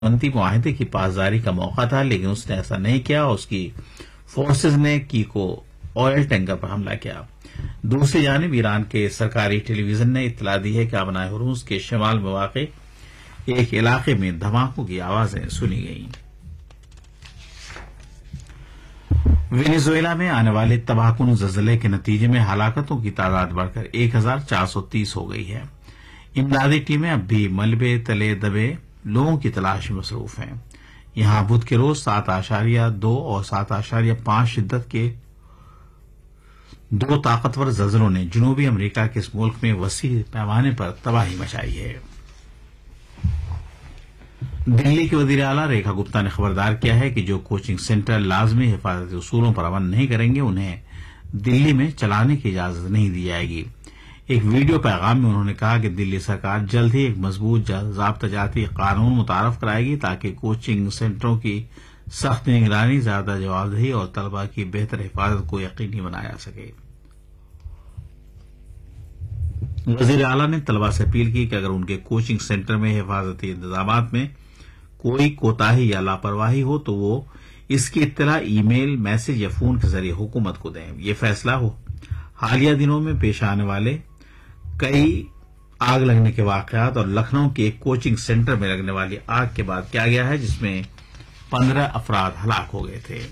منتی معاہدے کی پاسداری کا موقع تھا، لیکن اس نے ایسا نہیں کیا اور اس کی فورسز نے کیکو آئل ٹینکر پر حملہ کیا۔ دوسری جانب ایران کے سرکاری ٹیلی ویژن نے اطلاع دی ہے کہ آبنائے ہرمز کے شمال میں واقع ایک علاقے میں دھماکوں کی آوازیں سنی گئیں۔ وینیزویلا میں آنے والے تباہ کن زلزلے کے نتیجے میں ہلاکتوں کی تعداد بڑھ کر 1430 ہو گئی ہے۔ امدادی ٹیمیں اب بھی ملبے تلے دبے لوگوں کی تلاش میں مصروف ہیں۔ یہاں بدھ کے روز 7.2 اور 7.5 شدت کے دو طاقتور زلزلوں نے جنوبی امریکہ کے اس ملک میں وسیع پیمانے پر تباہی مچائی ہے۔ دلی کے وزیر اعلی ریکھا گپتا نے خبردار کیا ہے کہ جو کوچنگ سینٹر لازمی حفاظتی اصولوں پر عمل نہیں کریں گے انہیں دلی میں چلانے کی اجازت نہیں دی جائے گی۔ ایک ویڈیو پیغام میں انہوں نے کہا کہ دلی سرکار جلد ہی ایک مضبوط ضابطہ جاتی قانون متعارف کرائے گی تاکہ کوچنگ سینٹروں کی سخت نگرانی، زیادہ جوابدہی اور طلباء کی بہتر حفاظت کو یقینی بنایا جا سکے۔ وزیر اعلی نے طلباء سے اپیل کی کہ اگر ان کے کوچنگ سینٹر میں حفاظتی انتظامات میں کوئی کوتاہی یا لاپرواہی ہو تو وہ اس کی اطلاع ای میل، میسج یا فون کے ذریعے حکومت کو دیں۔ یہ فیصلہ حالیہ دنوں میں پیش آنے والے کئی آگ لگنے کے واقعات اور لکھنؤ کے ایک کوچنگ سینٹر میں لگنے والی آگ کے بعد کیا گیا ہے، جس میں 15 افراد ہلاک ہو گئے تھے۔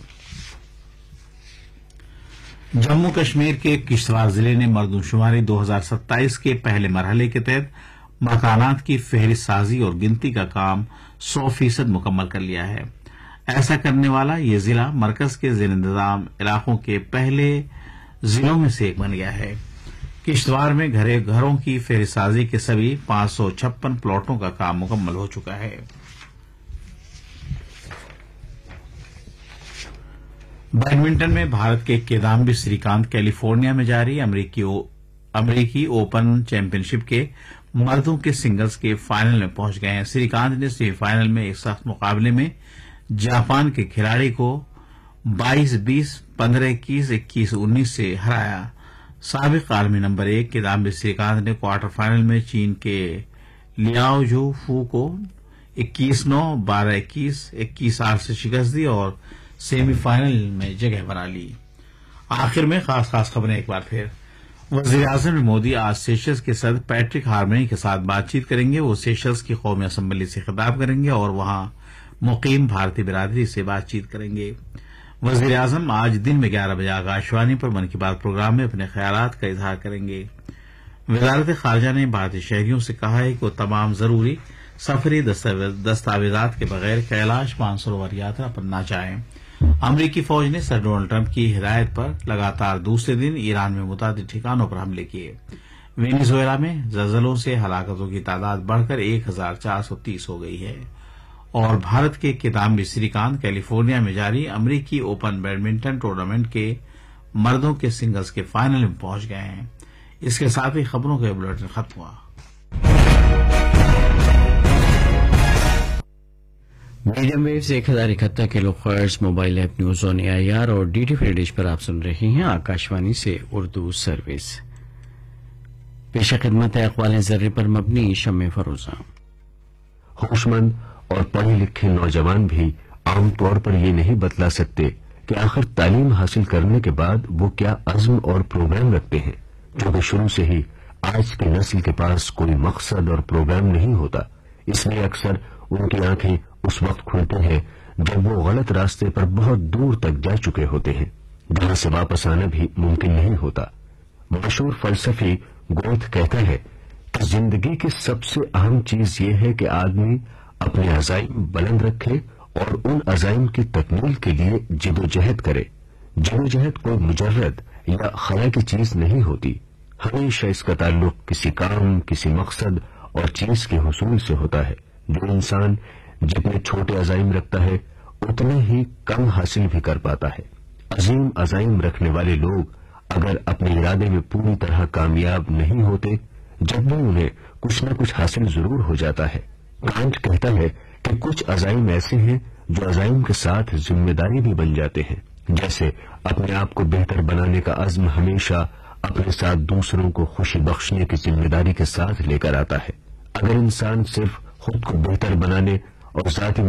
جموں کشمیر کے کشتواڑ ضلع نے مردم شماری 2027 کے پہلے مرحلے کے تحت مکانات کی فہرست سازی اور گنتی کا کام 100% مکمل کر لیا ہے۔ ایسا کرنے والا یہ ضلع مرکز کے زیر انتظام علاقوں کے پہلے ضلعوں میں سے ایک بن گیا ہے۔ کشتواڑ میں گھروں کی فہرست سازی کے سبھی 556 پلاٹوں کا کام مکمل ہو چکا ہے۔ بیڈمنٹن میں بھارت کے کدامبی سری کانت کیلیفورنیا میں جاری امریکی اوپن چیمپئن شپ کے مردوں کے سنگلز کے فائنل میں پہنچ گئے ہیں۔ سری کانت نے سیمی فائنل میں ایک سخت مقابلے میں جاپان کے کھلاڑی کو 22-20، 15-21، 21-19 سے ہرایا۔ سابق عالمی نمبر 1 کدامبی سری کانت نے کوارٹر فائنل میں چین کے لیاؤ جھو فو کو 21-9، 12-21، 21-8 سے شکست دی اور سیمی فائنل میں جگہ بنا لی۔ آخر میں خاص خبریں ایک بار پھر۔ وزیر اعظم مودی آج سیشلز کے صدر پیٹرک ہارمنی کے ساتھ بات چیت کریں گے۔ وہ سیشلز کی قومی اسمبلی سے خطاب کریں گے اور وہاں مقیم بھارتی برادری سے بات چیت کریں گے۔ وزیر اعظم آج دن میں 11 بجے آکاشوانی پر من کی بات پروگرام میں اپنے خیالات کا اظہار کریں گے۔ وزارت خارجہ نے بھارتی شہریوں سے کہا ہے کہ وہ تمام ضروری سفری دستاویزات کے بغیر کیلاش مانسروور یاترا پر نہ جائیں۔ امریکی فوج نے صدر ڈونلڈ ٹرمپ کی ہدایت پر لگاتار دوسرے دن ایران میں متعدد ٹھکانوں پر حملے کیے۔ وینیزویلا میں زلزلوں سے ہلاکتوں کی تعداد بڑھ کر 1430 ہو گئی ہے۔ اور بھارت کے کدامبی سری کانت کیلیفورنیا میں جاری امریکی اوپن بیڈمنٹن ٹورنامنٹ کے مردوں کے سنگلز کے فائنل میں پہنچ گئے ہیں۔ اس کے ساتھ ہی خبروں کا بلیٹن ختم ہوا۔ Medium views 1071 kilo hertz mobile app news on AIR اور DD free dish پر آپ سن رہے ہیں آکاشوانی سے اردو سروس۔ پیش خدمت ہے اقوال ذرے پر مبنی شمع فروزہ۔ ہوش مند اور پڑھے لکھے نوجوان بھی عام طور پر یہ نہیں بتلا سکتے کہ آخر تعلیم حاصل کرنے کے بعد وہ کیا عزم اور پروگرام رکھتے ہیں، کیونکہ شروع سے ہی آج کی نسل کے پاس کوئی مقصد اور پروگرام نہیں ہوتا۔ اس لیے اکثر ان کی آنکھیں اس وقت کھلتے ہیں جب وہ غلط راستے پر بہت دور تک جا چکے ہوتے ہیں، جہاں سے واپس آنا بھی ممکن نہیں ہوتا۔ مشہور فلسفی گوتھ کہتا ہے کہ زندگی کی سب سے اہم چیز یہ ہے کہ آدمی اپنے عزائم بلند رکھے اور ان عزائم کی تکمیل کے لیے جد و جہد کرے۔ جد و جہد کوئی مجرد یا خلا کی چیز نہیں ہوتی، ہمیشہ اس کا تعلق کسی کام، کسی مقصد اور چیز کے حصول سے ہوتا ہے۔ جو انسان جتنے چھوٹے عزائم رکھتا ہے اتنے ہی کم حاصل بھی کر پاتا ہے۔ عظیم عزائم رکھنے والے لوگ اگر اپنے ارادے میں پوری طرح کامیاب نہیں ہوتے، جب بھی انہیں کچھ نہ کچھ حاصل ضرور ہو جاتا ہے۔ کانٹ کہتا ہے کہ کچھ عزائم ایسے ہیں جو عزائم کے ساتھ ذمہ داری بھی بن جاتے ہیں، جیسے اپنے آپ کو بہتر بنانے کا عزم ہمیشہ اپنے ساتھ دوسروں کو خوشی بخشنے کی ذمہ داری کے ساتھ لے کر آتا ہے۔ اگر انسان صرف خود کو بہتر بنانے اور ذاتی